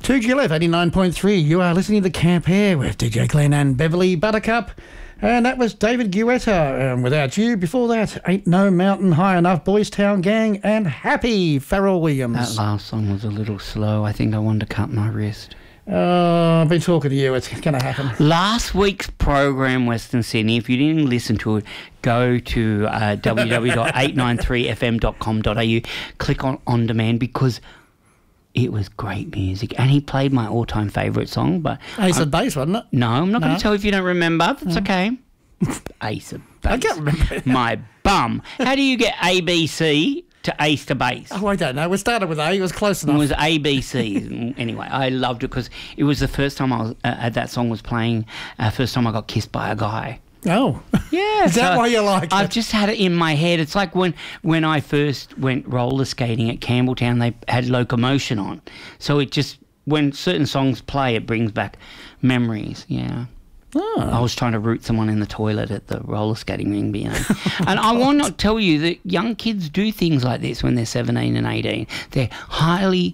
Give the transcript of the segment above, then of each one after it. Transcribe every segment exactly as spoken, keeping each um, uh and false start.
two G L F eighty-nine point three. You are listening to Camp Air with D J Glenn and Beverly Buttercup. And that was David Guetta. Um, without you, before that, Ain't No Mountain High Enough, Boys Town Gang, and Happy, Pharrell Williams. That last song was a little slow. I think I wanted to cut my wrist. Oh, I've been talking to you. It's going to happen. Last week's program, Western Sydney, if you didn't listen to it, go to uh, w w w dot eight nine three f m dot com dot a u, click on On Demand, because it was great music. And he played my all-time favourite song. But Ace of Base, wasn't it? No, I'm not No? going to tell you if you don't remember. That's Mm. okay. Ace of Base. I can't remember. My bum. How do you get A B C to Ace to Base? Oh, I don't know. We started with A. It was close It enough. was A B C. Anyway, I loved it because it was the first time I was, uh, that song was playing, uh, first time I got kissed by a guy. Oh. Yeah. Is that why you like I've it? just had it in my head. It's like when, when I first went roller skating at Campbelltown, they had Locomotion on. So it just, when certain songs play, it brings back memories. Yeah. Oh. I was trying to root someone in the toilet at the roller skating ring, you know. And I want to tell you that young kids do things like this when they're seventeen and eighteen. They're highly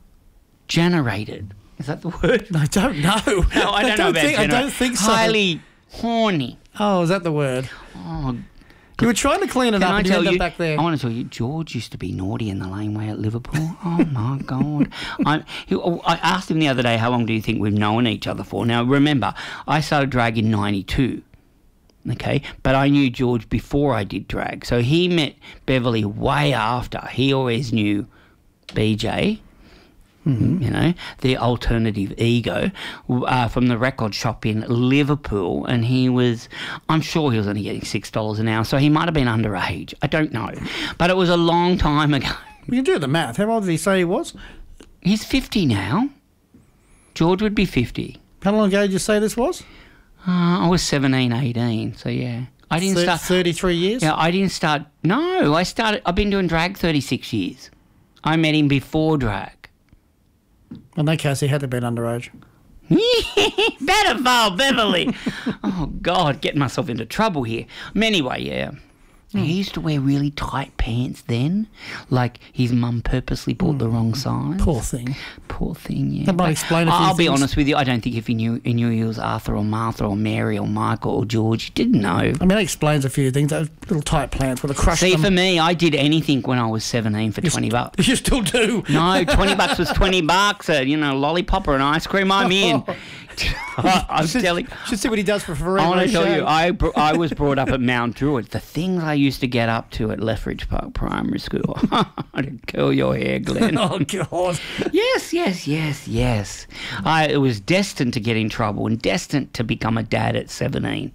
generated. Is that the word? I don't know. No, I don't, know about think, I generated. don't think so. Highly horny. Oh, is that the word? Oh, You were trying to clean it can up I and you tell ended you? up back there. I want to tell you, George used to be naughty in the laneway at Liverpool. Oh my God! I, he, I asked him the other day, "How long do you think we've known each other for?" Now, remember, I started drag in ninety-two. Okay, but I knew George before I did drag, so he met Beverly way after. He always knew B J. Mm-hmm. You know, the alternative ego, uh, from the record shop in Liverpool, and he was, I'm sure he was only getting six dollars an hour, so he might have been underage. I don't know, but it was a long time ago. You can do the math. How old did he say he was? He's fifty now. George would be fifty. How long ago did you say this was? Uh, I was seventeen, eighteen, so yeah. I didn't Thir- start... thirty-three years? Yeah, I didn't start... No, I started... I've been doing drag thirty-six years. I met him before drag. In that case, he had to have been underage. Pedophile Beverly. Oh, God, getting myself into trouble here. Um, anyway, yeah. Mm. He used to wear really tight pants then. Like his mum purposely bought mm. the wrong size. Poor thing. Poor thing, yeah. That might But explain a few I'll be things. honest with you, I don't think if he knew, he knew he was Arthur or Martha or Mary or Michael or George, he didn't know. I mean, that explains a few things. Those little tight plants would have crushed See, them. for me, I did anything when I was seventeen for You twenty st- bucks. You still do. No, twenty bucks was twenty bucks. A, you know, lollipop or an ice cream, I'm in. I'm should, telling. should see what he does for Ferrero I want to tell Rocher. you, I br- I was brought up at Mount Druitt. The things I used to get up to at Lethbridge Park Primary School. I'd curl your hair, Glenn. Oh, God. Yes, yes, yes, yes. I was destined to get in trouble and destined to become a dad at seventeen.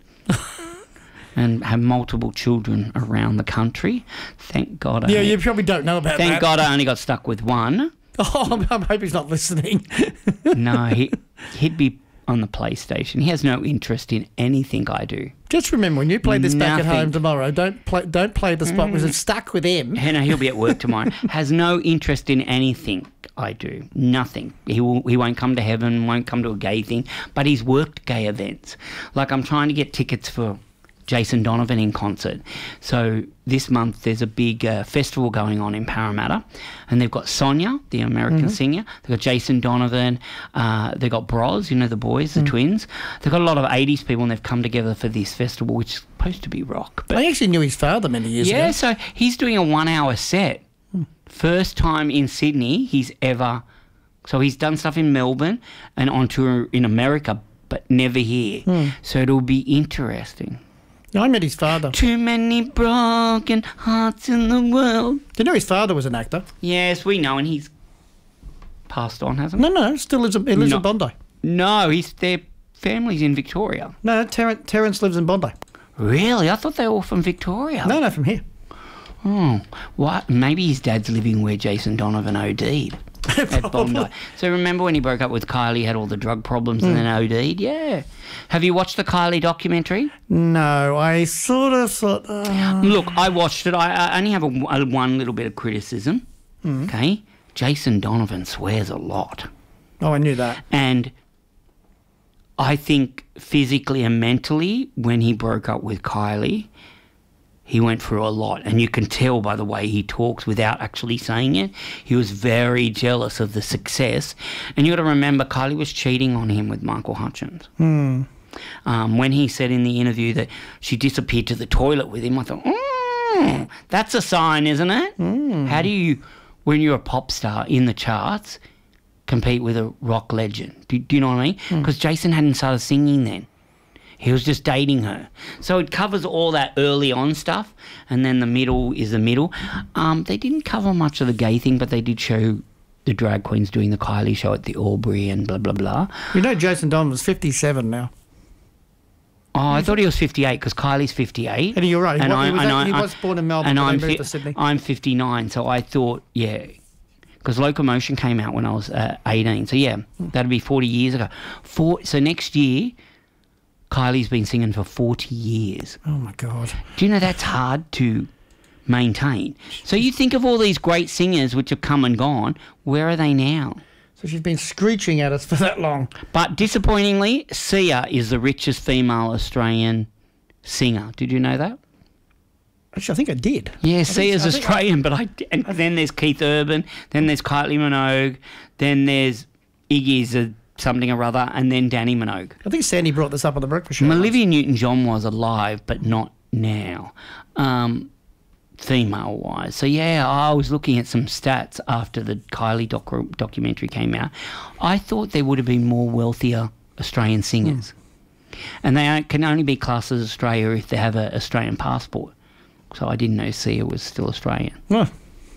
And have multiple children around the country. Thank God. I Yeah, only- you probably don't know about Thank that. God I only got stuck with one. Oh, I'm, I hope he's not listening. No, he, he'd be on the PlayStation. He has no interest in anything I do. Just remember, when you play this back at Nothing. home tomorrow, don't play don't play the spot because it's stuck with him. You know, he'll be at work tomorrow. Has no interest in anything I do. Nothing. He will. He won't come to heaven. Won't come to a gay thing. But he's worked gay events. Like I'm trying to get tickets for Jason Donovan in concert. So this month there's a big uh, festival going on in Parramatta, and they've got Sonia, the American Mm-hmm. singer. They've got Jason Donovan. Uh, they've got Bros, you know, the boys, the Mm. twins. They've got a lot of eighties people, and they've come together for this festival, which is supposed to be rock. But I actually knew his father many years yeah, ago. so he's doing a one-hour set. First time in Sydney he's ever... So he's done stuff in Melbourne and on tour in America, but never here. Hmm. So it'll be interesting. I met his father. Too many broken hearts in the world. Do you know his father was an actor? Yes, we know, and he's passed on, hasn't he? No, no, still lives, in- he lives No. in Bondi. No, he's their family's in Victoria. No, Ter- Terence lives in Bondi. Really? I thought they were all from Victoria. No, no, from here. Oh, what? Maybe his dad's living where Jason Donovan OD'd. At Bondi. So remember when he broke up with Kylie, had all the drug problems and then OD'd? Yeah. Have you watched the Kylie documentary? No, I sort of thought... Uh, Look, I watched it. I, I only have a, a one little bit of criticism. Okay? Jason Donovan swears a lot. oh, I knew that. And I think physically and mentally, when he broke up with Kylie, he went through a lot, and you can tell by the way he talks without actually saying it. He was very jealous of the success. And you got to remember, Kylie was cheating on him with Michael Hutchins. Hmm. Um, when he said in the interview that she disappeared to the toilet with him, I thought, mm, that's a sign, isn't it? Mm. How do you, when you're a pop star in the charts, compete with a rock legend? Do, do you know what I mean? Because mm. Jason hadn't started singing then. He was just dating her. So it covers all that early on stuff, and then the middle is the middle. Um, they didn't cover much of the gay thing, but they did show the drag queens doing the Kylie show at the Albury and blah, blah, blah. You know Jason Donovan's fifty-seven now. Oh, I thought he was fifty-eight because Kylie's fifty-eight. And you're right. And he, I, was, and he I, was born in Melbourne, and but I'm they moved fi- to Sydney. I'm fifty-nine, so I thought, yeah, because Locomotion came out when I was uh, eighteen. So, yeah, that'd be forty years ago. Four, so next year, Kylie's been singing for forty years. Oh, my God. Do you know that's hard to maintain? So you think of all these great singers which have come and gone. Where are they now? So she's been screeching at us for that long. But disappointingly, Sia is the richest female Australian singer. Did you know that? Actually, I think I did. Yeah, I Sia's think, Australian, I, but I and then there's Keith Urban, then there's Kylie Minogue, then there's Iggy's a something or other, and then Danny Minogue. I think Sandy brought this up on the breakfast show. Olivia Newton-John was alive, but not now, um, female-wise. So, yeah, I was looking at some stats after the Kylie doc- documentary came out. I thought there would have been more wealthier Australian singers. Mm. And they can only be classed as Australia if they have an Australian passport. So I didn't know Sia was still Australian. Because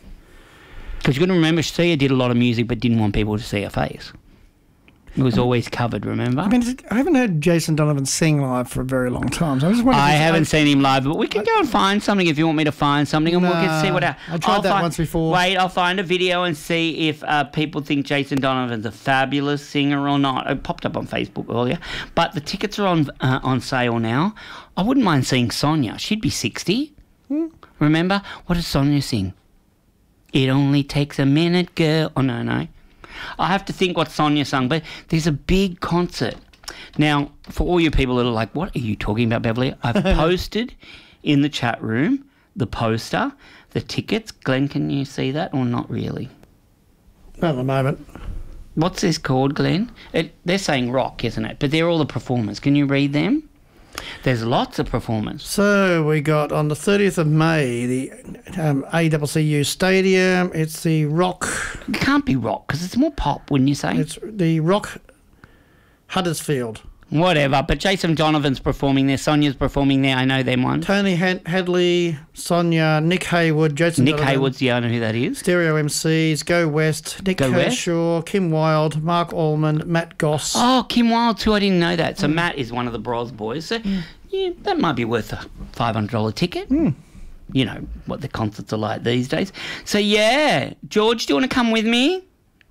you've got to remember, Sia did a lot of music but didn't want people to see her face. It was always covered, remember? I mean, I haven't heard Jason Donovan sing live for a very long time. So I, just I haven't seen him live, but we can go and find something if you want me to find something, and nah, we can see what. I, I tried I'll that find, once before. Wait, I'll find a video and see if uh, people think Jason Donovan's a fabulous singer or not. It popped up on Facebook earlier, but the tickets are on uh, on sale now. I wouldn't mind seeing Sonia. She'd be sixty. Hmm. Remember, what does Sonia sing? It only takes a minute, girl. Oh no, no. I have to think what Sonia sung, but there's a big concert. Now, for all you people that are like, what are you talking about, Beverly? I've posted in the chat room the poster, the tickets. Glenn, can you see that or not really? Not at the moment. What's this called, Glenn? It, they're saying rock, isn't it? But they're all the performers. Can you read them? There's lots of performers. So we got on the thirtieth of May, the um, A C C U Stadium. It's the Rock. It can't be rock because it's more pop, wouldn't you say? It's the Rock Huddersfield. Whatever, but Jason Donovan's performing there, Sonia's performing there, I know them one. Tony Had- Hadley, Sonia, Nick Haywood, Jason Nick Donovan, Haywood's, yeah, I know who that is. Stereo M Cs, Go West, Nick Go Kershaw, West? Kim Wilde, Mark Allman, Matt Goss. Oh, Kim Wilde too, I didn't know that. So mm. Matt is one of the Bros boys, so mm. yeah, that might be worth a five hundred dollars ticket. Mm. You know what the concerts are like these days. So yeah, George, do you want to come with me?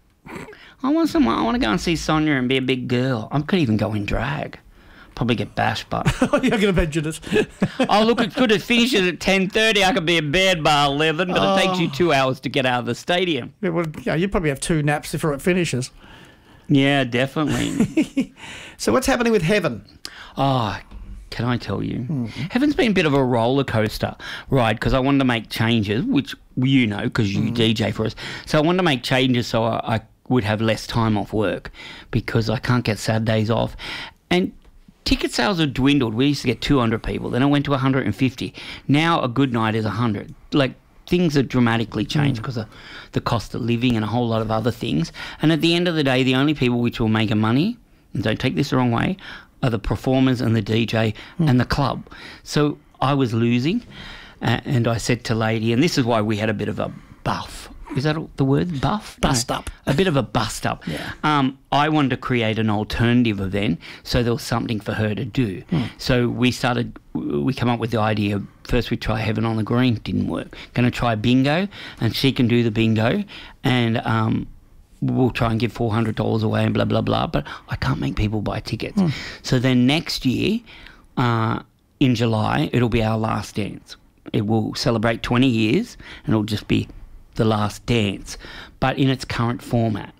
I want someone, I want to go and see Sonia and be a big girl. I could even go in drag. Probably get bashed, but you're going to mention it. Oh, look, it could have finished at ten thirty. I could be in bed by eleven, but oh. it takes you two hours to get out of the stadium. It would, yeah, you'd probably have two naps before it finishes. Yeah, definitely. So what's happening with Heaven? Oh, can I tell you? Mm-hmm. Heaven's been a bit of a roller coaster ride because I wanted to make changes, which you know because you mm. D J for us. So I wanted to make changes so I, I would have less time off work because I can't get Saturdays off. And ticket sales have dwindled. We used to get two hundred people. Then it went to one hundred fifty. Now a good night is one hundred. Like, things have dramatically changed because mm. of the cost of living and a whole lot of other things. And at the end of the day, the only people which will make a money, and don't take this the wrong way, are the performers and the D J mm. and the club. So I was losing, uh, and I said to Lady, and this is why we had a bit of a buff. Is that the word? Buff? Bust no, up. A bit of a bust up. Yeah. Um, I wanted to create an alternative event so there was something for her to do. Mm. So we started, we come up with the idea, first we try Heaven on the Green, didn't work. Going to try bingo, and she can do the bingo, and um, we'll try and give four hundred dollars away and blah, blah, blah, but I can't make people buy tickets. Mm. So then next year, uh, in July, it'll be our last dance. It will celebrate twenty years, and it'll just be The Last Dance, but in its current format.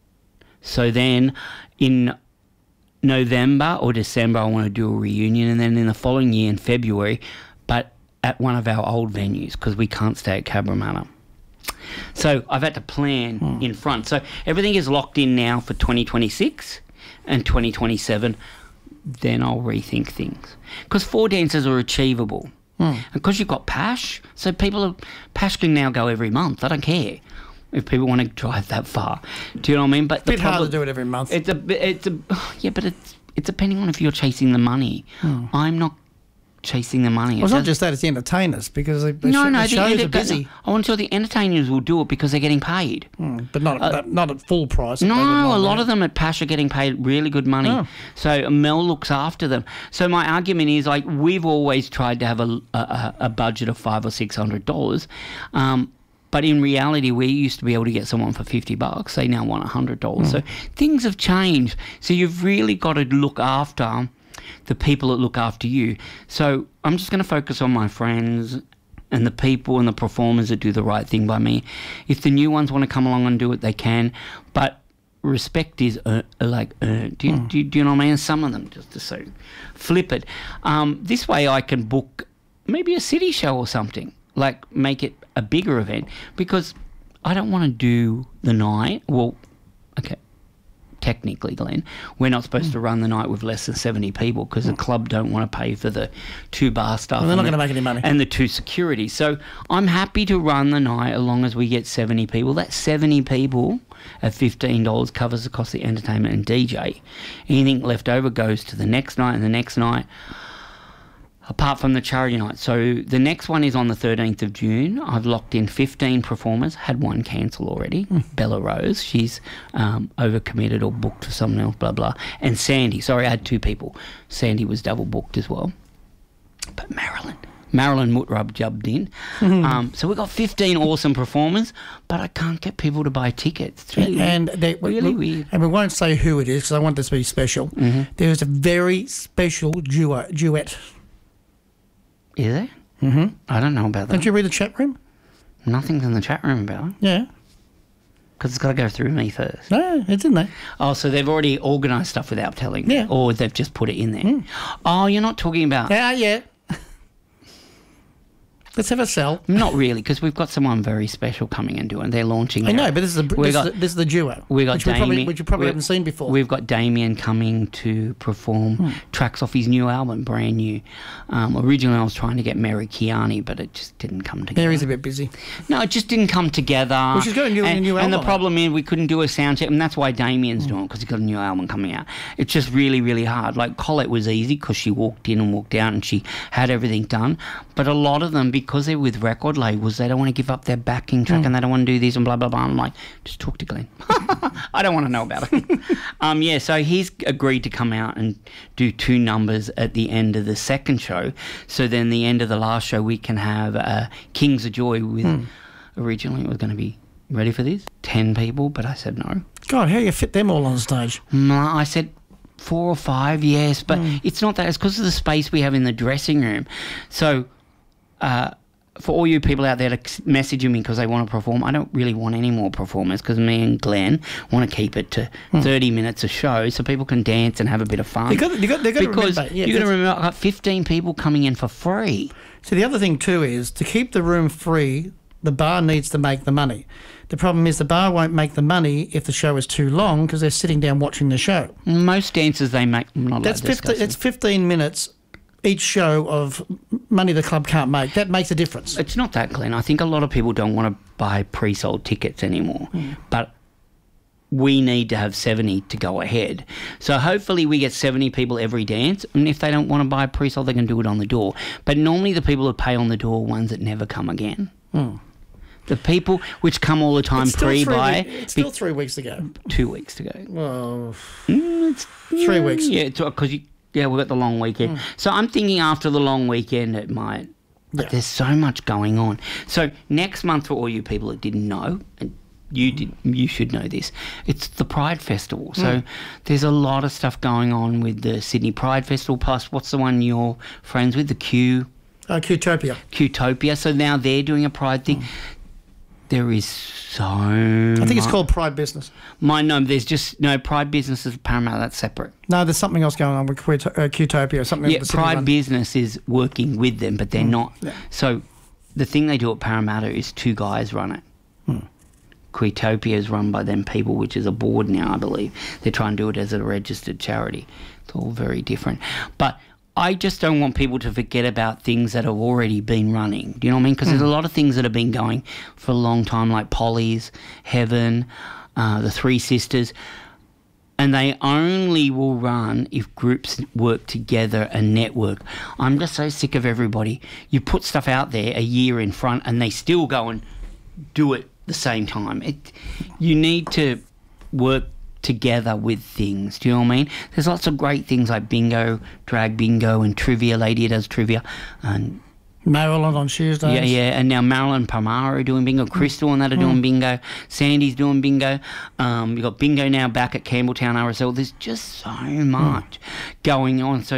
So then in November or December I want to do a reunion, and then in the following year in February, but at one of our old venues because we can't stay at Cabramatta. So I've had to plan Hmm. in front. So everything is locked in now for twenty twenty-six and twenty twenty-seven. Then I'll rethink things. Because four dances are achievable. Hmm. And because you've got Pash, so people are, Pash can now go every month. I don't care if people want to drive that far. Do you know what I mean? But A the bit hard problem- to do it every month. It's a, it's a, yeah, but it's it's depending on if you're chasing the money. I'm not chasing the money. Hmm. well, it's It not does- just that, it's the entertainers because the, the, no, sh- no, the the shows enter- are busy, I want to tell the entertainers will do it because they're getting paid. Mm, but not, at not at full price. No, a lot of them at Pash are getting paid really good money. Oh. So Mel looks after them. So my argument is, like, we've always tried to have a, a, a budget of five or six hundred dollars, um, but in reality, we used to be able to get someone for fifty bucks. They now want a hundred dollars. So things have changed. So you've really got to look after the people that look after you. So I'm just going to focus on my friends and the people and the performers that do the right thing by me. If the new ones want to come along and do it, they can. But respect is uh, like, uh, do, you, do, you, do you know what I mean? Some of them just to so flip it. Um, this way I can book maybe a city show or something, like make it a bigger event, because I don't want to do the night. Well, okay. Technically, Glenn, we're not supposed to run the night with less than seventy people because the club don't want to pay for the two bar staff. Well, they're not and going to the- make any money. And the two security. So I'm happy to run the night as long as we get seventy people. That seventy people at fifteen dollars covers the cost of the entertainment and D J. Anything left over goes to the next night and the next night, apart from the charity night. So the next one is on the thirteenth of June. I've locked in fifteen performers, had one cancel already. Bella Rose, she's um, overcommitted or booked for someone else, blah, blah. And Sandy, sorry, I had two people. Sandy was double booked as well. But Marilyn, Marilyn Mutrub jubbed in. um, so we've got fifteen awesome performers, but I can't get people to buy tickets. It's really, and they, really we, weird. And we won't say who it is because I want this to be special. Mm-hmm. There's a very special duo, duet. Is there? Mm-hmm. I don't know about that. Don't you read the chat room? Nothing's in the chat room about it. Yeah. Because it's got to go through me first. No, it's in there. Oh, so they've already organised stuff without telling me? Yeah. Or they've just put it in there? Oh, you're not talking about... Yeah, yeah. Let's have a sell. Not really, because we've got someone very special coming and doing. They're launching. I know, their- but this is the we this, got- is the, this is the duo. We got which we Damien, probably which you probably we- haven't seen before. We've got Damien coming to perform Hmm. tracks off his new album, brand new. Um, originally, I was trying to get Mary Kiani, but it just didn't come together. Mary's a bit busy. No, it just didn't come together. Well, she's got a new- and, a new And the album out. problem is we couldn't do a sound check, and that's why Damien's doing it, because he's got a new album coming out. It's just really, really hard. Like, Colette was easy because she walked in and walked out and she had everything done. But a lot of them, because they're with record labels, they don't want to give up their backing track Mm. and they don't want to do this and blah, blah, blah. I'm like, just talk to Glenn. I don't want to know about it. um, yeah, so he's agreed to come out and do two numbers at the end of the second show. So then the end of the last show, we can have uh, Kings of Joy with, Mm. originally it was going to be, ready for this? ten people, but I said no. God, how do you fit them all on stage? No, I said four or five, yes, but Mm. it's not that. It's because of the space we have in the dressing room. So, uh, for all you people out there to messaging me because they want to perform, I don't really want any more performers because me and Glenn want to keep it to thirty minutes a show so people can dance and have a bit of fun. You got, you got, they got to because remember. Yeah, you got to that's- remember, I got fifteen people coming in for free. So the other thing too is to keep the room free, the bar needs to make the money. The problem is the bar won't make the money if the show is too long because they're sitting down watching the show. Most dancers they make, I'm not allowed That's to fifteen. discuss It's it. fifteen minutes each show of money the club can't make. That makes a difference. It's not that, Glenn. I think a lot of people don't want to buy pre-sold tickets anymore, but we need to have seventy to go ahead. So hopefully we get seventy people every dance, and if they don't want to buy pre-sold, they can do it on the door. But normally the people that pay on the door are ones that never come again. The people which come all the time It's still, three, pre-buy, week- it's still three weeks to go. two weeks to go. Well, Mm, it's, Three weeks. Yeah, because you. Yeah, we've got the long weekend. So I'm thinking after the long weekend it might. But Yeah. there's so much going on. So next month, for all you people that didn't know, and you did, you should know this. It's the Pride Festival. So there's a lot of stuff going on with the Sydney Pride Festival. Plus, what's the one you're friends with? The Q. uh, Qtopia. Qtopia. So now they're doing a Pride thing. There is so I think it's much- called Pride Business. My no, there's just no Pride Business is Paramount. That's separate. No, there's something else going on with Quit- uh, Qtopia or something. Yeah, with the city Pride run. Business is working with them, but they're not. yeah. So the thing they do at Parramatta is two guys run it. Quitopia is run by them people, which is a board now, I believe. They're trying to do it as a registered charity. It's all very different. But I just don't want people to forget about things that have already been running. Do you know what I mean? Because there's a lot of things that have been going for a long time, like Polly's, Heaven, uh, the Three Sisters. And they only will run if groups work together and network. I'm just so sick of everybody. You put stuff out there a year in front and they still go and do it the same time. It, you need to work together with things. Do you know what I mean? There's lots of great things like bingo, drag bingo, and trivia. Lady does trivia, and Maryland on Tuesdays. yeah, yeah. And now Marilyn Palmar are doing bingo. Crystal and that are doing bingo. Sandy's doing bingo. Um, you got bingo now back at Campbelltown R S L. There's just so much going on. So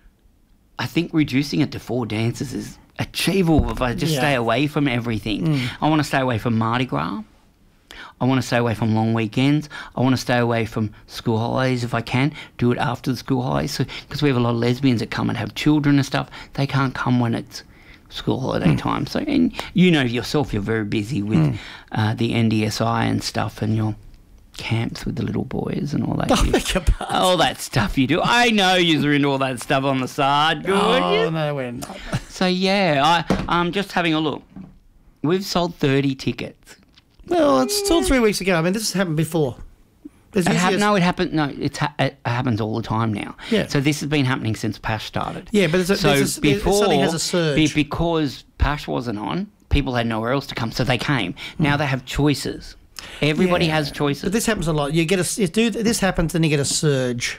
I think reducing it to four dances is achievable if I just Yeah. stay away from everything. I want to stay away from Mardi Gras. I want to stay away from long weekends. I want to stay away from school holidays if I can. Do it after the school holidays. So, because we have a lot of lesbians that come and have children and stuff. They can't come when it's school holiday time. So, and you know yourself, you're very busy with uh, the N D S I and stuff, and your camps with the little boys and all that. Oh, you- beg your pardon. all that stuff you do. I know you're into all that stuff on the side. Good. Oh, no, we're not. So yeah, I I'm just having a look. We've sold thirty tickets. Well, it's still three weeks ago. I mean, this has happened before. There's It hap- usually a- no, it happened. No, it's ha- it happens all the time now. Yeah. So this has been happening since Pash started. Yeah, but there's a- so there's a- it before suddenly has a surge. be- because Pash wasn't on, people had nowhere else to come, so they came. Now they have choices. Everybody Yeah. has choices. But this happens a lot. You get a you do this happens, then you get a surge.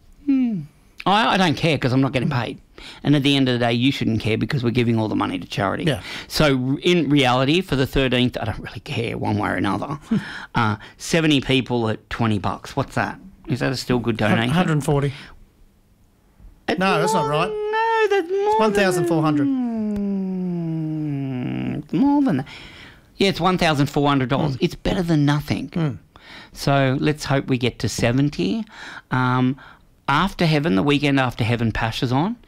I, I don't care because I'm not getting paid. And at the end of the day, you shouldn't care because we're giving all the money to charity. Yeah. So in reality, for the thirteenth, I don't really care one way or another. uh, seventy people at twenty bucks. What's that? Is that a still good donation? one hundred forty. It's No, that's not more- right. No, that's more one thousand four hundred. than, it's more than that. Yeah, it's one thousand four hundred dollars. It's better than nothing. So let's hope we get to seventy. Um, after Heaven, the weekend after Heaven, Pash is on.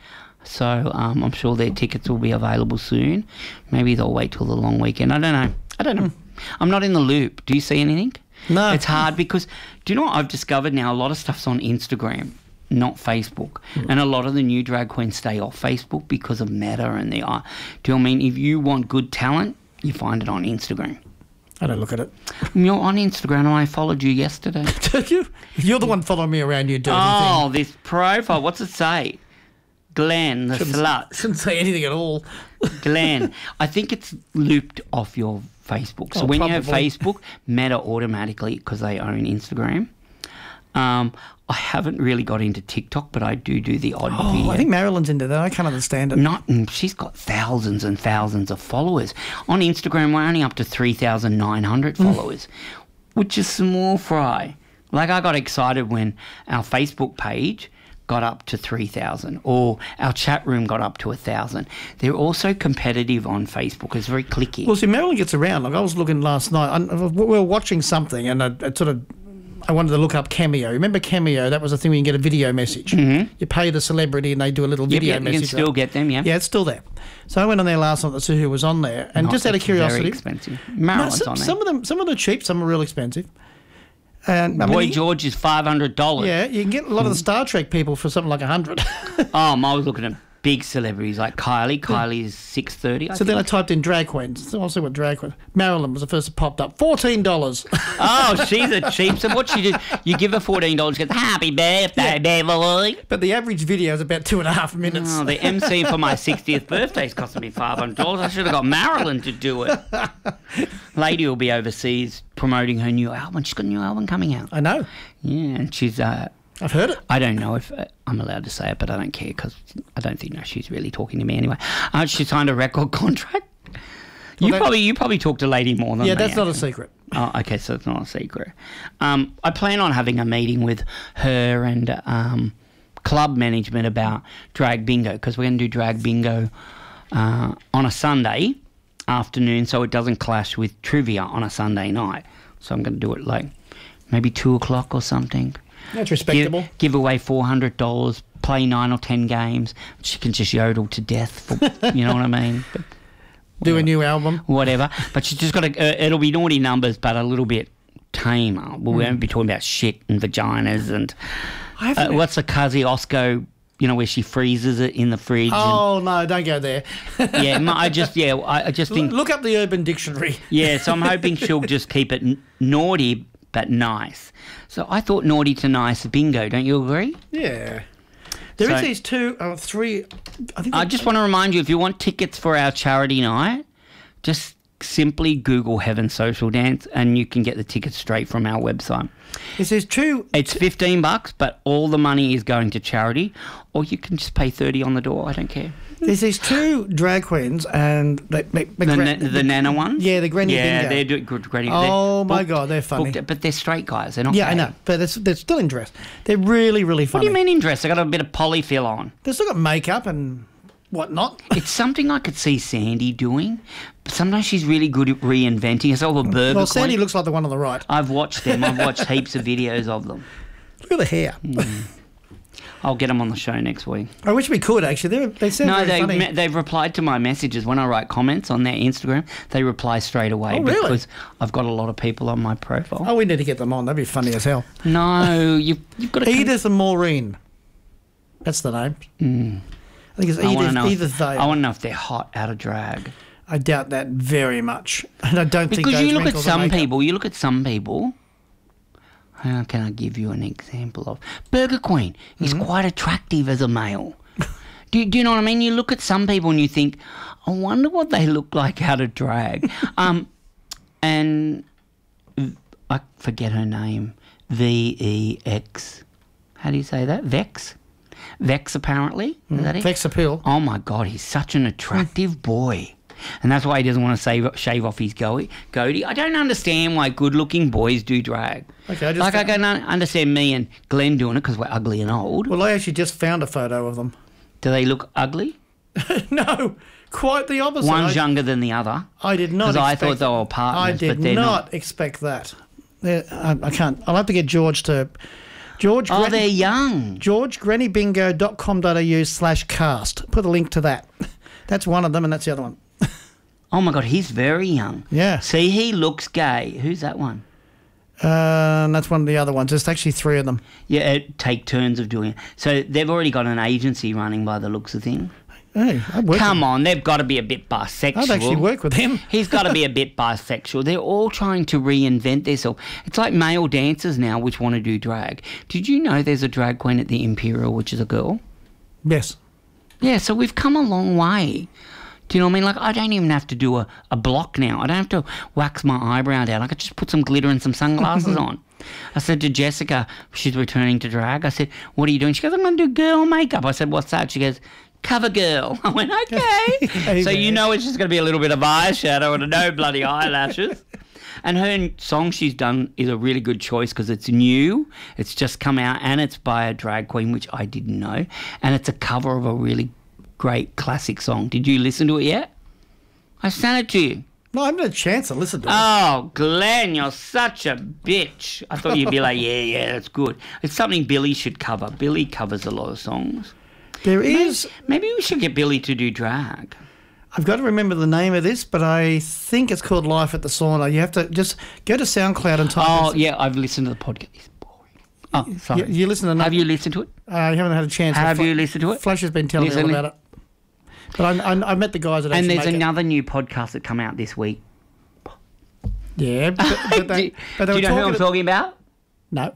So um, I'm sure their tickets will be available soon. Maybe they'll wait till the long weekend. I don't know. I don't know. I'm not in the loop. Do you see anything? No. It's hard because, do you know what I've discovered now? A lot of stuff's on Instagram, not Facebook. And a lot of the new drag queens stay off Facebook because of Meta and the... Uh, do you know what I mean? If you want good talent, you find it on Instagram. I don't look at it. You're on Instagram and I followed you yesterday. Did you? You're the one following me around, you dirty Oh, this profile. What's it say? Glenn, the thing. slut. Shouldn't say anything at all. Glenn. I think it's looped off your Facebook. So Oh, when you have probably. Facebook, Meta automatically, because they own Instagram. Um, I haven't really got into TikTok, but I do do the odd Oh, video. I think Marilyn's into that. I can't understand it. Not, mm, she's got thousands and thousands of followers. On Instagram, we're only up to three thousand nine hundred Mm. followers, which is small fry. Like, I got excited when our Facebook page got up to three thousand or our chat room got up to one thousand. They're also competitive on Facebook. It's very clicky. Well, see, Marilyn gets around. Like, I was looking last night. I, we were watching something, and I, I sort of, I wanted to look up Cameo. Remember Cameo? That was the thing where you can get a video message. Mm-hmm. You pay the celebrity, and they do a little Yep, video yep, you message. can still right? get them, yeah. Yeah, it's still there. So I went on there last night to see who was on there, and Not- just out of it's curiosity, very expensive. no, Marilyn's some, on there. some of them, some of them are cheap, some are real expensive. And I Boy mean, you- George is five hundred dollars. yeah, you can get a lot of the Star Trek people for something like a hundred. Oh, I was looking at big celebrities like Kylie. Kylie's six thirty. So then I typed in drag queens. So I'll see what drag queen. Marilyn was the first that popped up. Fourteen dollars. Oh, she's a cheap. So what she do? You give her fourteen dollars. She goes, "Happy birthday, Beverly." But the average video is about two and a half minutes. Oh, the M C for my sixtieth birthday is costing me five hundred dollars. I should have got Marilyn to do it. Lady will be overseas promoting her new album. She's got a new album coming out. I know. Yeah, and she's. Uh, I've heard it. I don't know if uh, I'm allowed to say it, but I don't care because I don't think no, she's really talking to me anyway. Uh, she signed a record contract. You that- probably you probably talk to Lady more than Yeah, me, that's not a actually. secret. Oh, okay, so it's not a secret. Um, I plan on having a meeting with her and um, club management about drag bingo because we're going to do drag bingo uh, on a Sunday afternoon so it doesn't clash with trivia on a Sunday night. So I'm going to do it like maybe two o'clock or something. That's respectable. Give, give away four hundred dollars, play nine or ten games. She can just yodel to death, for, you know what I mean? But do a new album. Whatever. But she's just got to, uh, it'll be naughty numbers, but a little bit tamer. We Mm. won't be talking about shit and vaginas and I uh, haven't. what's the Kazi Osco, you know, where she freezes it in the fridge. Oh no! Don't go there. And, yeah, my- I just, yeah, I, I just think, Look up the Urban Dictionary. yeah, so I'm hoping she'll just keep it n- naughty but nice. So I thought naughty to nice bingo, don't you agree? Yeah. There is So- these two, uh, three. I think. I they're- just want to remind you, if you want tickets for our charity night, just simply Google Heaven Social Dance and you can get the tickets straight from our website. It says two. It's fifteen bucks, but all the money is going to charity, or you can just pay thirty on the door. I don't care. There's these two drag queens, and they, they, The, na- the Nana ones? Yeah, the Granny Yeah, Bingo. they're doing good. Granny. Oh, they're my booked- God, they're funny. booked- but they're straight guys. They're not. Yeah, I gay. know, but it's, they're still in dress. They're really, really What funny. do you mean in dress? They got a bit of polyfill on. They've still got makeup and whatnot. It's something I could see Sandy doing, but sometimes she's really good at reinventing herself. A burger. Well, Sandy queen. looks like the one on the right. I've watched them. I've watched heaps of videos of them. Look at the hair. I'll get them on the show next week. I wish we could actually. They're, they sound No, very they, funny. me- they've replied to my messages when I write comments on their Instagram. They reply straight away Oh, really? because I've got a lot of people on my profile. Oh, we need to get them on. That'd be funny as hell. No, you've, you've got to. Edith and Maureen. That's the name. Mm. I think it's I want to Edith, know. If, Edith Vale. I want to know if they're hot out of drag. I doubt that very much. And I don't think Because those you look at wrinkles are some makeup. people. You look at some people. How can I give you an example of Burger Queen? He's Mm-hmm. quite attractive as a male. do, do you know what I mean? You look at some people and you think, I wonder what they look like out of drag. um, and v- I forget her name. V E X. How do you say that? Vex. Vex apparently. Is that it? Vex appeal. Oh my God, he's such an attractive boy. And that's why he doesn't want to save, shave off his go- goatee. I don't understand why good-looking boys do drag. Okay, I just like, I found- can un- understand me and Glenn doing it because we're ugly and old. Well, I actually just found a photo of them. Do they look ugly? No, quite the opposite. One's I, younger than the other. I did not. Because I expect- thought they were partners, I did but they're not, not. expect that. They're- I, I can't. I'll have to get George to. George. Oh, Gran- they're young. George grannybingo dot com dot a u slash cast. Put a link to that. That's one of them, and that's the other one. Oh my God, he's very young. Yeah. See, he looks gay. Who's that one? Uh, and that's one of the other ones. There's actually three of them. Yeah, uh, take turns of doing it. So they've already got an agency running by the looks of things. Hey, I'd work Come with, on, they've got to be a bit bisexual. I'd actually work with him. He's got to be a bit bisexual. They're all trying to reinvent themselves. It's like male dancers now which want to do drag. Did you know there's a drag queen at the Imperial which is a girl? Yes. Yeah, so we've come a long way. Do you know what I mean? Like, I don't even have to do a, a block now. I don't have to wax my eyebrow down. I could just put some glitter and some sunglasses on. I said to Jessica, she's returning to drag, I said, what are you doing? She goes, I'm going to do girl makeup. I said, what's that? She goes, cover girl. I went, okay. So you know it's just going to be a little bit of eyeshadow and no bloody eyelashes. And her n- song she's done is a really good choice because it's new. It's just come out and it's by a drag queen, which I didn't know. And it's a cover of a really great classic song. Did you listen to it yet? I sent it to you. No, I haven't had a chance to listen to it. Oh, Glenn, you're such a bitch. I thought you'd be like, yeah, yeah, that's good. It's something Billy should cover. Billy covers a lot of songs. There is. Maybe, maybe we should get Billy to do drag. I've got to remember the name of this, but I think it's called Life at the Sauna. You have to just go to SoundCloud and type. Oh, in- yeah, I've listened to the podcast. It's boring. Oh, sorry. You, you listen to. Have you listened to it? Uh, you haven't had a chance. Have Fl- you listened to it? Flash has been telling Listen- me all about it. But I, I, I met the guys that And actually there's make another new podcast that come out this week. it. Yeah, but, but they, do but they do you were know who I'm talking. talking about? No.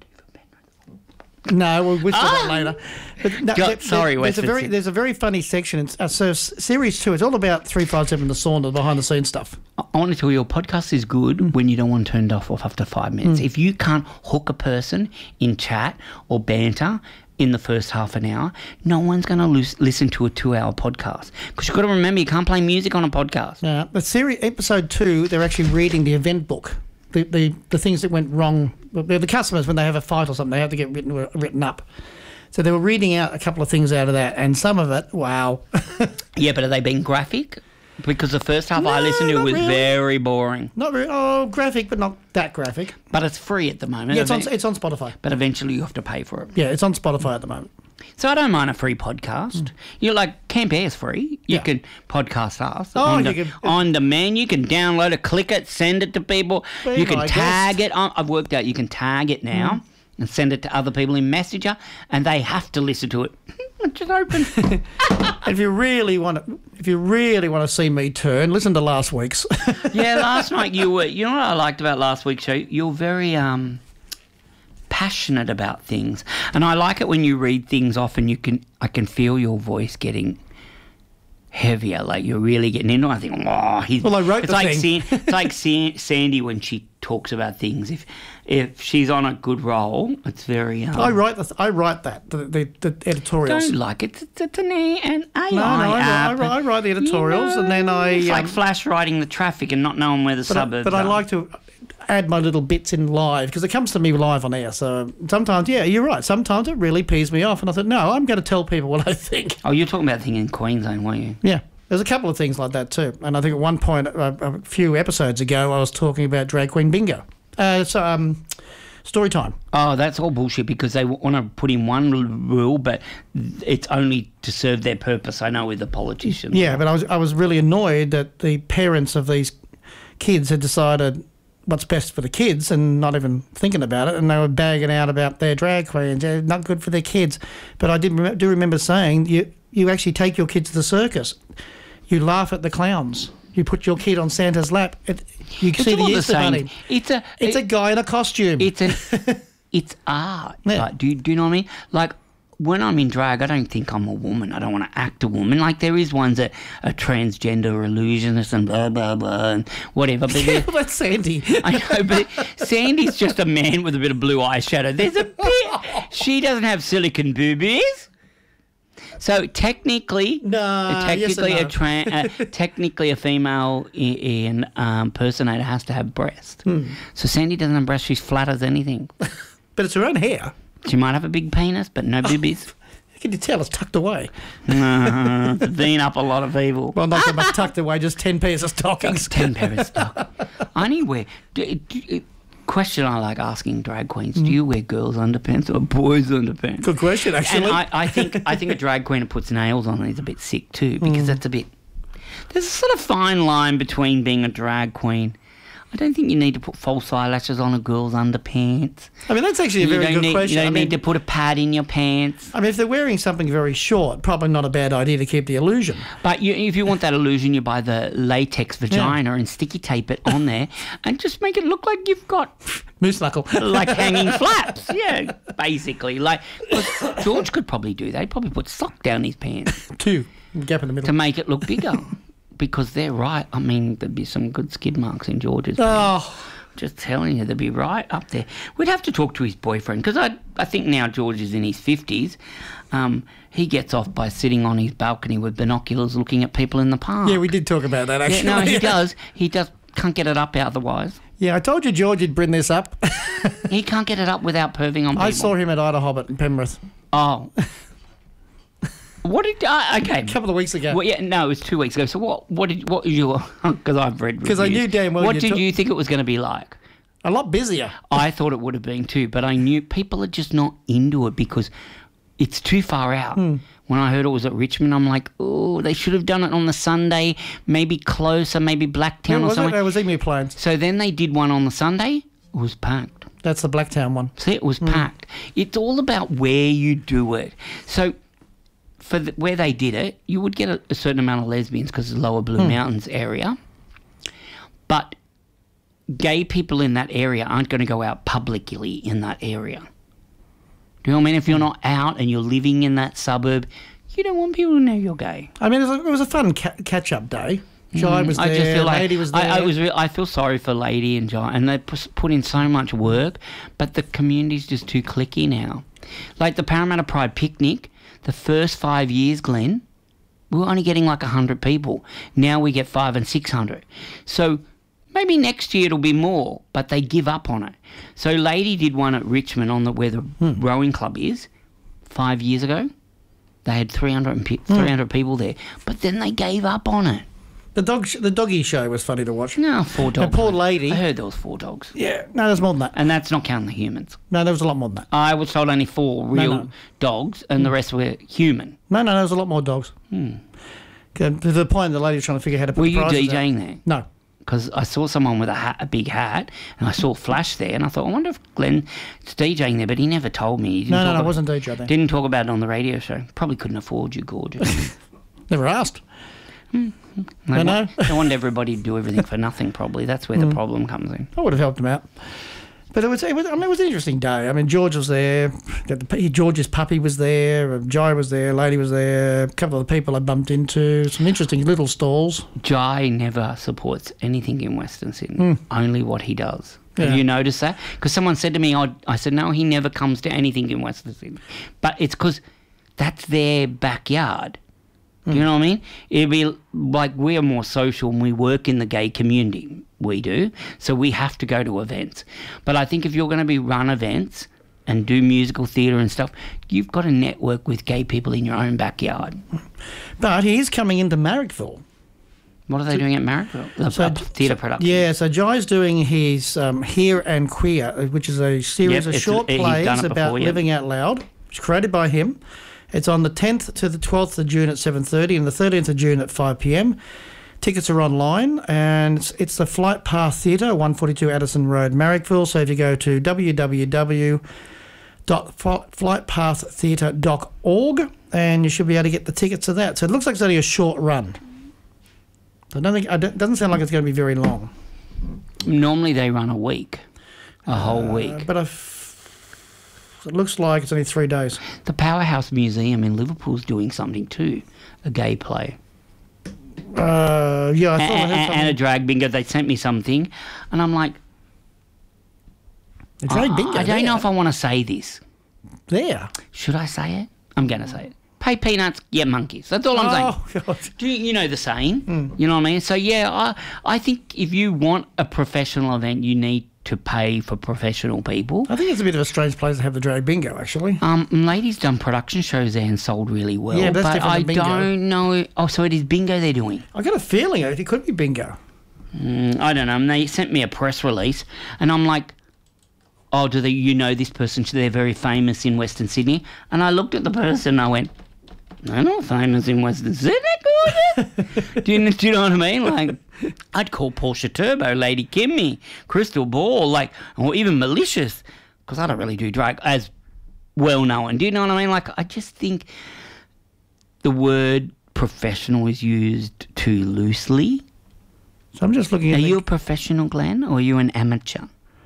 No, we'll whisper Ah! that later. But no, God, there- sorry, there- there's a Westford very City. there's a very funny section. It's, uh, so s- series two. It's all about three five seven the sauna, behind the scenes stuff. I I want to tell you, your podcast is good when you don't want turned off off after five minutes. If you can't hook a person in chat or banter in the first half an hour, no one's going to listen to a two-hour podcast. Because you've got to remember, you can't play music on a podcast. Uh, but series episode two, they're actually reading the event book, the the, the things that went wrong. The, the customers, when they have a fight or something, they have to get written written up. So they were reading out a couple of things out of that, and some of it, wow. Yeah, but are they being graphic? Because the first half I No, listened to not was really. very boring. Not very, oh, graphic, but not that graphic. But it's free at the moment. Yeah, it's on, Even- it's on Spotify. but eventually you have to pay for it. Yeah, it's on Spotify at the moment. So I don't mind a free podcast. You're like, Camp Air's free. You Yeah. can podcast us Oh, on, you the, can- on demand. You can download it, click it, send it to people. Be you can my tag guest. it. I- I've worked out you can tag it now and send it to other people in Messenger, and they have to listen to it. Just open. And if you really want to, if you really want to see me turn, listen to last week's. Yeah, last night you were. You know what I liked about last week's show? You're very um, passionate about things, and I like it when you read things off, and you can. I can feel your voice getting heavier, like you're really getting into it. I think, oh, he's. Well, I wrote it's the like thing. San, it's like San, Sandy when she talks about things. If if she's on a good roll, it's very. Um, I write the, I write that the, the, the editorials. don't like it. It's, it's an A and A I No, no, I, write- I, app. write, I write the editorials, You and then I. It's like um, flash writing the traffic and not knowing where the but I, suburbs but are. I like to add my little bits in live because it comes to me live on air. So sometimes, yeah, you're right. Sometimes it really pees me off, and I thought, no, I'm going to tell people what I think. Oh, you're talking about the thing in Queensland, weren't you? Yeah. There's a couple of things like that too. And I think at one point, a, a few episodes ago, I was talking about Drag Queen Bingo. Uh, so, um, story time. Oh, that's all bullshit because they want to put in one l- rule, but it's only to serve their purpose. I know with the politicians. Yeah, but I was I was really annoyed that the parents of these kids had decided what's best for the kids and not even thinking about it, and they were bagging out about their drag queens. They're not good for their kids. But I did rem- do remember saying you you actually take your kids to the circus. You laugh at the clowns. You put your kid on Santa's lap. It, you It's see all the the Easter same. bunny. It's a. It's it- a guy in a costume. It's an. It's art. Yeah. Like, do you, do you know what I mean? Like when I'm in drag, I don't think I'm a woman. I don't want to act a woman. Like there is ones that are transgender illusionists and blah blah blah and whatever. But they're- That's Sandy. I know, but Sandy's just a man with a bit of blue eyeshadow. There's a bit. She doesn't have silicon boobies. So technically, No, yes and technically no. a tra- uh, technically a female i- in um, impersonator has to have breast. Hmm. So Sandy doesn't have breast. She's flat as anything. But it's her own hair. She might have a big penis, but no boobies. Can you tell it's tucked away? uh, it's been up a lot of evil. Well, not so much tucked away, just ten pairs of stockings. Ten pair of stock. I only wear. Do, do, question I like asking drag queens: Do you wear girls' underpants or boys' underpants? Good question, actually. And I, I think I think a drag queen who puts nails on is a bit sick too, because that's a bit. There's a sort of fine line between being a drag queen. I don't think you need to put false eyelashes on a girl's underpants. I mean, that's actually a You very don't good need, question. You don't I mean, need to put a pad in your pants. I mean, if they're wearing something very short, probably not a bad idea to keep the illusion. But you, if you want that illusion, you buy the latex vagina and sticky tape it on there, and just make it look like you've got Moose knuckle. like hanging flaps. Yeah, basically. Like 'cause George could probably do that. He'd probably put sock down his pants Two. Gap in the middle. to make it look bigger. Because they're right. I mean, there'd be some good skid marks in George's pants. Oh, Just telling you, they'd be right up there. We'd have to talk to his boyfriend because I, I think now George is in his fifties. Um, he gets off by sitting on his balcony with binoculars looking at people in the park. yeah, we did talk about that, Yeah, actually. no, he does. He just can't get it up otherwise. Yeah, I told you George would bring this up. He can't get it up without perving on people. I saw him at Ida Hobbit in Penrith Oh. What did... Uh, okay. a couple of weeks ago. Well, yeah, no, it was two weeks ago. So what? What did? What was your? Because I've read. 'Cause I reviews. knew damn well What you'd did talk- you think it was going to be like? A lot busier. I thought it would have been too, but I knew people are just not into it because it's too far out. Hmm. When I heard it was at Richmond, I'm like, oh, they should have done it on the Sunday, maybe closer, maybe Blacktown Where or was it? something. That was Emu Plains. So then they did one on the Sunday. It was packed. That's the Blacktown one. See, it was packed. It's all about where you do it. So for the, where they did it, you would get a, a certain amount of lesbians because it's Lower Blue Mountains area. But gay people in that area aren't going to go out publicly in that area. Do you know what I mean? If you're not out and you're living in that suburb, you don't want people to know you're gay. I mean, it was a, it was a fun ca- catch-up day. Jai was there, I just feel like Lady was there. I, I was. Re- I feel sorry for Lady and John, and they put, put in so much work, but the community's just too cliquey now. Like the Parramatta Pride picnic, the first five years, Glenn, we were only getting like a hundred people. Now we get five and six hundred. So maybe next year it'll be more, but they give up on it. So Lady did one at Richmond on the where the Hmm. rowing club is five years ago. They had three hundred, and pe- three hundred people there, but then they gave up on it. The dog, sh- the doggy show was funny to watch. No, four dogs. The poor lady. I heard there was four dogs. Yeah, no, there's more than that. And that's not counting the humans. No, there was a lot more than that. I was told only four real no. dogs, and the rest were human. No, no, there was a lot more dogs. Hmm. To the point the lady was trying to figure out how to put Were the you prices DJing out. there? No. Because I saw someone with a hat, a big hat, and I saw Flash there, and I thought, I wonder if Glenn is DJing there, but he never told me. He didn't No, no, talk no, I about- wasn't D J there. Didn't talk about it on the radio show. Probably couldn't afford you, gorgeous. Never asked. They I know. want, they want everybody to do everything for nothing, probably. That's where the problem comes in. I would have helped him out. But it was, it was, I mean, it was an interesting day. I mean, George was there. The, George's puppy was there. Jai was there. Lady was there. A couple of the people I bumped into. Some interesting little stalls. Jai never supports anything in Western Sydney, only what he does. Have Yeah. you noticed that? Because someone said to me, I, I said, no, he never comes to anything in Western Sydney. But it's because that's their backyard. Do you know what I mean? It'd be like we are more social and we work in the gay community. We do. So we have to go to events. But I think if you're going to be run events and do musical theatre and stuff, you've got to network with gay people in your own backyard. But he is coming into Marrickville. What are they doing at Marrickville? The So- uh, theatre production. Yeah, so Jai's doing his um, Here and Queer, which is a series Yep, of it's- short he's plays done it about before, yeah. living out loud. It's created by him. It's on the tenth to the twelfth of June at seven thirty and the thirteenth of June at five p m. Tickets are online, and it's, it's the Flight Path Theatre, one forty-two Addison Road, Marrickville. So if you go to w w w dot flight path theatre dot org, and you should be able to get the tickets to that. So it looks like it's only a short run. I don't think it doesn't sound like it's going to be very long. Normally they run a week, a whole week. Uh, but I f- it looks like it's only three days. The Powerhouse Museum in Liverpool's doing something too, a gay play. Uh, yeah, I thought I and, heard and, something. and a drag bingo. They sent me something, and I'm like, A drag I- bingo. I don't there. know if I want to say this. There. Should I say it? I'm going to say it. Pay peanuts, get monkeys. That's all I'm saying. Oh, God. Do you, you know the saying? Hmm. You know what I mean? So yeah, I I think if you want a professional event, you need to pay for professional people. I think it's a bit of a strange place to have the drag bingo, actually. Um, Lady's done production shows there and sold really well. Yeah, but that's but different I than bingo. don't know. Oh, so it is bingo they're doing. I got a feeling it could be bingo. Mm, I don't know. And they sent me a press release, and I'm like, oh, do they? You know this person? They're very famous in Western Sydney. And I looked at the person and I went, they're not famous in Western Sydney, gorgeous. do, you, do you know what I mean? Like, I'd call Portia Turbo, Lady Kimmy, Crystal Ball, like, or even Malicious, because I don't really do drag as well known. Do you know what I mean? Like, I just think the word professional is used too loosely. So I'm just looking Are at the, you a professional, Glenn, or are you an amateur?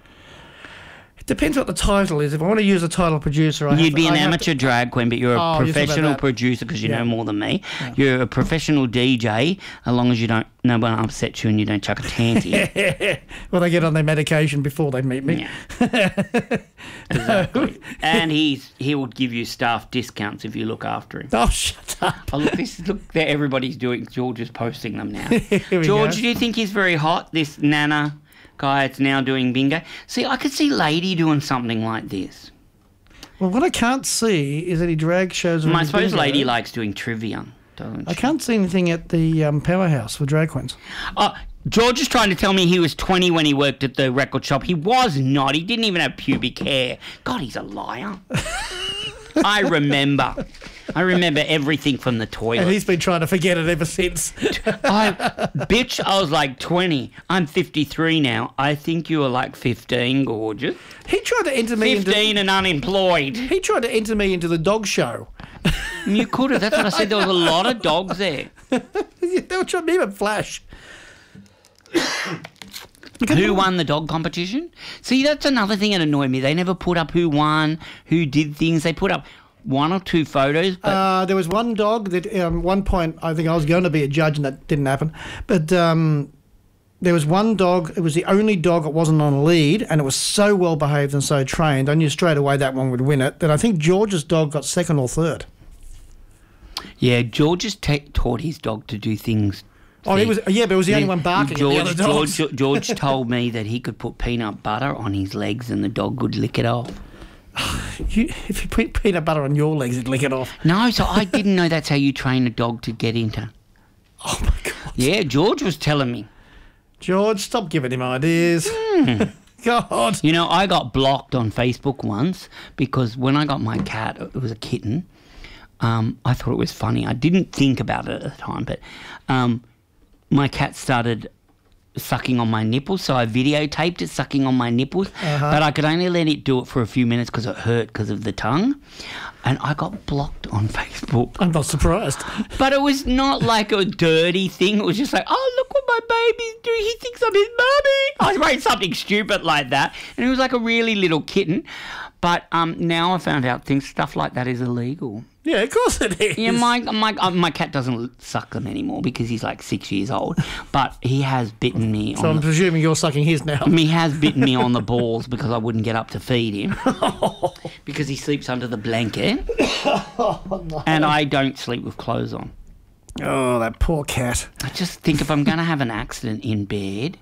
It depends what the title is. If I want to use the title producer, I You'd have be to, an I have amateur to, drag queen, but you're a Oh, you're talking about professional that. producer because you Yeah. know more than me. You're a professional D J, as long as you don't, no one upsets you and you don't chuck a tanty. well, they get on their medication before they meet me. Yeah. Exactly. And he's he will give you staff discounts if you look after him. Oh, shut up. Oh, look, this look there. Everybody's doing. George is posting them now. Here we George, go. do you think he's very hot? This Nana guy that's now doing bingo. See, I could see Lady doing something like this. Well, what I can't see is any drag shows. or I any suppose bingo. Lady likes doing trivia, doesn't I she? can't see anything at the um, Powerhouse for drag queens. Oh, George is trying to tell me he was twenty when he worked at the record shop. He was not. He didn't even have pubic hair. God, he's a liar. I remember. I remember everything from the And toilet. he's been trying to forget it ever since. I, bitch, I was like twenty. I'm fifty-three now. I think you were like fifteen, gorgeous. he tried to enter me into. fifteen and unemployed. He tried to enter me into the dog show. You could have. That's what I said. There was a lot of dogs there. They were trying to even Flash. Who won the dog competition? See, that's another thing that annoyed me. They never put up who won, who did things. They put up one or two photos, but Uh, there was one dog that, um, one point, I think I was going to be a judge, and that didn't happen. But um, there was one dog. It was the only dog that wasn't on a lead, and it was so well behaved and so trained. I knew straight away that one would win it. That I think George's dog got second or third. yeah, George just ta taught his dog to do things. Oh, he was yeah, but it was the only Yeah, one barking George, at the other dogs. George, George told me that he could put peanut butter on his legs and the dog would lick it off. You, if you put peanut butter on your legs, it'd lick it off. No, so I didn't know that's how you train a dog to get into. Oh my god! Yeah, George was telling me. George, stop giving him ideas. Mm. God. You know, I got blocked on Facebook once because when I got my cat, it was a kitten. Um, I thought it was funny. I didn't think about it at the time, but um, my cat started sucking on my nipples, so I videotaped it sucking on my nipples, uh-huh. but I could only let it do it for a few minutes because it hurt because of the tongue, and I got blocked on Facebook. I'm not surprised. But it was not like a dirty thing. It was just like, oh, look what my baby's doing. He thinks I'm his mummy. I wrote something stupid like that, and it was like a really little kitten. But um, now I found out things, stuff like that is illegal. Yeah, of course it is. Yeah, my my uh, my cat doesn't suck them anymore because he's like six years old. But he has bitten me. So on I'm the, presuming you're sucking his now. He has bitten me on the balls because I wouldn't get up to feed him because he sleeps under the blanket, oh, no. and I don't sleep with clothes on. Oh, that poor cat. I just think if I'm going to have an accident in bed.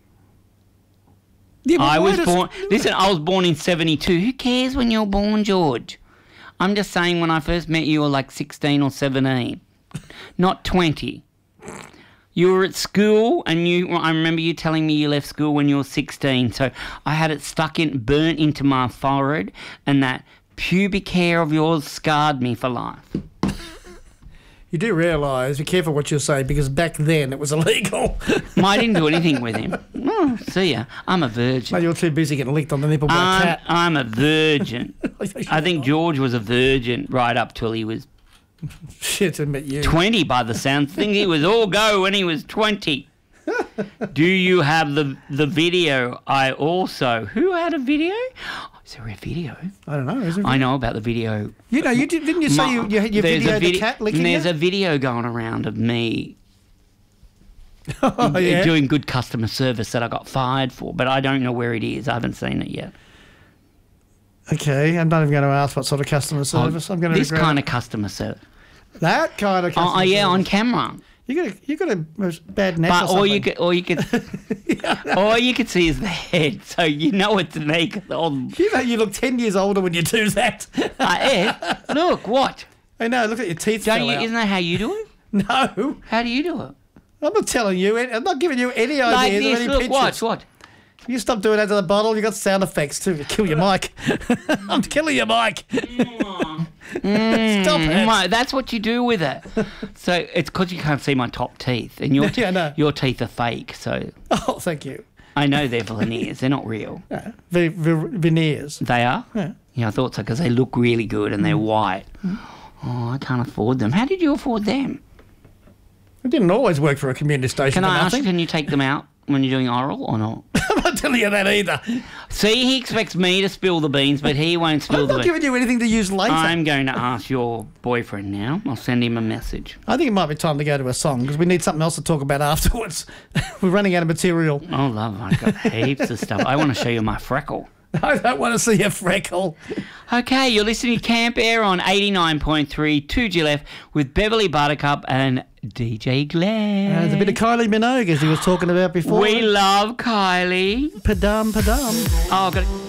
Yeah, I was does... born. Listen, I was born in seventy-two. Who cares when you're born, George? I'm just saying when I first met you, you were like sixteen or seventeen, not twenty. You were at school and you, I remember you telling me you left school when you were sixteen. So I had it stuck in, burnt into my forehead, and that pubic hair of yours scarred me for life. You do realise, be careful what you say, because back then it was illegal. I didn't do anything with him. Oh, see ya. I'm a virgin. No, you're too busy getting licked on the nipple by I'm, a cat. I'm a virgin. I think George was a virgin right up till he was Shit, I admit you. twenty by the sound. I think he was all go when he was twenty. Do you have the the video? I also... Who had a video? Is there a video? I don't know. Is there I know about the video. You know, you did, didn't you say My, you, you, you there's a videoed vid- the cat licking There's you? a video going around of me oh, yeah? doing good customer service that I got fired for, but I don't know where it is. I haven't seen it yet. Okay, I'm not even going to ask what sort of customer service. Oh, I'm going to this regret kind it. of customer service. That kind of customer Oh, yeah, service. on camera. You got a, you got a bad neck But or something. all you could, all you could, all you could see is the head, so you know it's me. 'Cause all- You know, you look ten years older when you do that. Uh, Ed, look, what? I know, look at your teeth Don't fell you, out. isn't that how you do it? No, How do you do it? I'm not telling you. I'm not giving you any ideas Like or this, any look, pictures. watch, what? You stop doing that to the bottle. You got sound effects too. Kill your mic. I'm killing your mic. Mm, Stop it. my- that's what you do with it. So it's because you can't see my top teeth, and your, Yeah, I know. your teeth are fake, so Oh, thank you. I know they're veneers. They're not real. Yeah. V- v- veneers. They are? Yeah. Yeah, I thought so, because they look really good and they're white. Oh, I can't afford them. How did you afford them? It didn't always work for a community station Can for I ask, nothing. can you take them out when you're doing oral or not? I'm not telling you that either. See, he expects me to spill the beans, but he won't spill I'm the not beans. giving you anything to use later. I'm going to ask your boyfriend now. I'll send him a message. I think it might be time to go to a song because we need something else to talk about afterwards. We're running out of material. Oh, love, I've got heaps of stuff. I want to show you my freckle. I don't want to see a freckle. Okay, you're listening to Camp Air on eighty-nine point three two G L F with Beverly Buttercup and D J Glenn. Uh, there's a bit of Kylie Minogue as he was talking about before. We love Kylie. Padum, padum. Oh, I've got to...